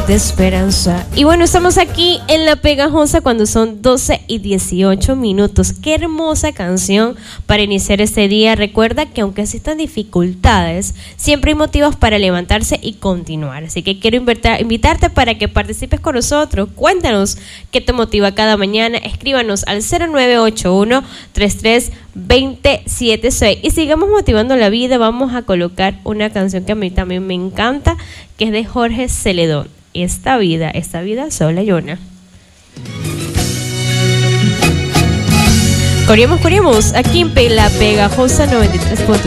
de esperanza. Y bueno, estamos aquí en La Pegajosa cuando son 12:18. Qué hermosa canción para iniciar este día. Recuerda que aunque existan dificultades, siempre hay motivos para levantarse y continuar. Así que quiero invitarte para que participes con nosotros. Cuéntanos qué te motiva cada mañana. Escríbanos al 0981-33-2076 y sigamos motivando la vida. Vamos a colocar una canción que a mí también me encanta, que es de Jorge Celedón. Esta vida sola llona. Corremos aquí en La Pegajosa 93.